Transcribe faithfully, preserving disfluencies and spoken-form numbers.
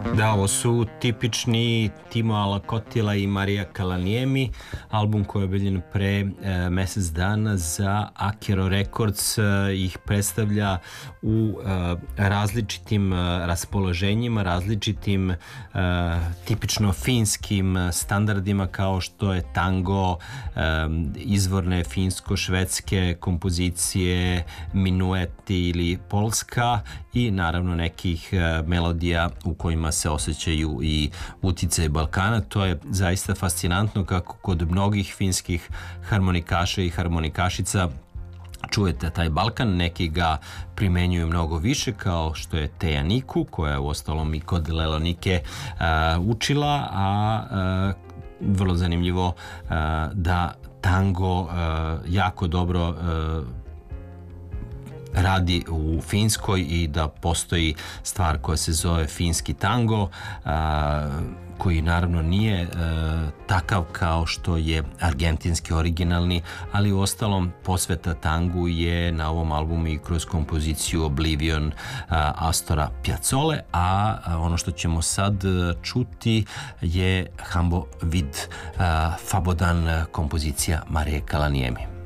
Da, ovo su tipični Timo Alakotila i Marija Kalanijemi, album koji je objavljen pre e, mesec dana za Akero Records, e, ih predstavlja u e, različitim e, raspoloženjima, različitim e, tipično finskim standardima kao što je tango, e, izvorne finsko-švedske kompozicije, minueti ili polska i naravno nekih e, melodija u kojima se osjećaju i uticaj Balkana. To je zaista fascinantno kako kod mnogih finskih harmonikaša i harmonikašica čujete taj Balkan, neki ga primenjuju mnogo više kao što je Teja Niku, koja je uostalom i kod Lelonike uh, učila, a uh, vrlo zanimljivo uh, da tango uh, jako dobro uh, radi u Finskoj i da postoji stvar koja se zove finski tango, a, koji naravno nije a, takav kao što je argentinski originalni, ali u ostalom posveta tangu je na ovom albumu i kroz kompoziciju Oblivion a, Astora Piazzole, a, a ono što ćemo sad čuti je Hambo vid a, Fabodan kompozicija Marije Kalanijemi.